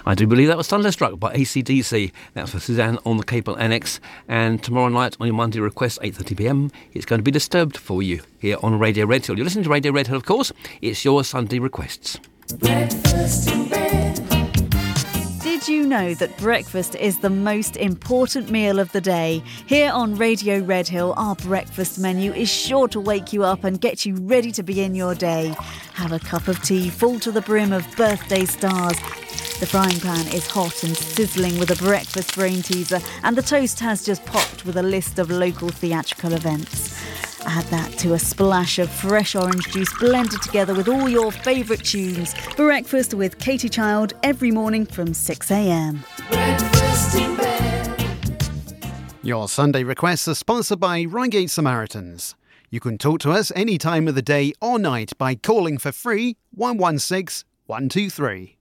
I do believe that was Thunderstruck by AC/DC. That's for Suzanne on the Cable Annex. And tomorrow night on your Monday request, 8:30pm, it's going to be Disturbed for you here on Radio Red Hill. You're listening to Radio Red Hill, of course. It's your Sunday requests. Breakfast in bed. Did you know that breakfast is the most important meal of the day? Here on Radio Red Hill, our breakfast menu is sure to wake you up and get you ready to begin your day. Have a cup of tea full to the brim of birthday stars. The frying pan is hot and sizzling with a breakfast brain teaser, and the toast has just popped with a list of local theatrical events. Add that to a splash of fresh orange juice blended together with all your favourite tunes. Breakfast with Katie Child every morning from 6am. Breakfast in bed. Your Sunday requests are sponsored by Reigate Samaritans. You can talk to us any time of the day or night by calling for free 116 123.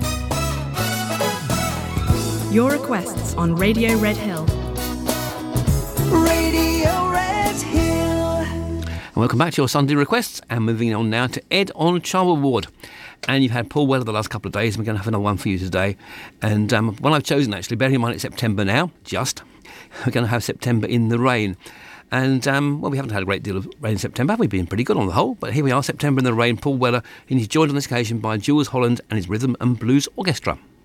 Your requests on Radio Red Hill. Radio Red Hill. And welcome back to your Sunday requests, and moving on now to Ed on Charwood Ward. And you've had poor weather the last couple of days, and we're going to have another one for you today. And one I've chosen, actually, bearing in mind it's September now, we're going to have September in the rain. And, well, we haven't had a great deal of rain in September. We've been pretty good on the whole, but here we are, September in the rain, Paul Weller, and he's joined on this occasion by Jules Holland and his Rhythm and Blues Orchestra.